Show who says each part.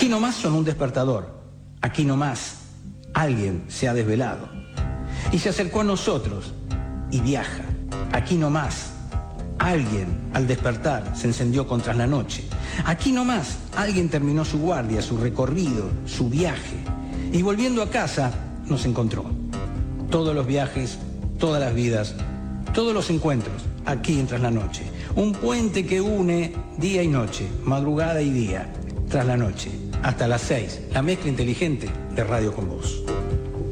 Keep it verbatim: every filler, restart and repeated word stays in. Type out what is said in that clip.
Speaker 1: Aquí nomás son un despertador. Aquí nomás alguien se ha desvelado. Y se acercó a nosotros y viaja. Aquí nomás alguien al despertar se encendió contra la noche. Aquí nomás alguien terminó su guardia, su recorrido, su viaje. Y volviendo a casa nos encontró. Todos los viajes, todas las vidas, todos los encuentros, aquí en Tras la Noche. Un puente que une día y noche, madrugada y día, tras la noche. Hasta las seis, la mezcla inteligente de Radio con Voz.